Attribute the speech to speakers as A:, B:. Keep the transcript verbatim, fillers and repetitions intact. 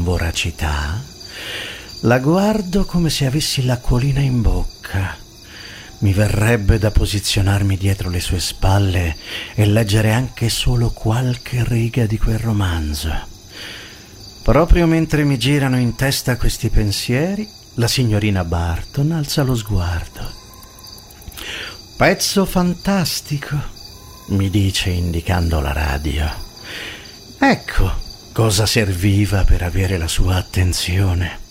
A: voracità, la guardo come se avessi l'acquolina in bocca. Mi verrebbe da posizionarmi dietro le sue spalle e leggere anche solo qualche riga di quel romanzo. Proprio mentre mi girano in testa questi pensieri, la signorina Barton alza lo sguardo. «Pezzo fantastico», mi dice indicando la radio. Ecco cosa serviva per avere la sua attenzione.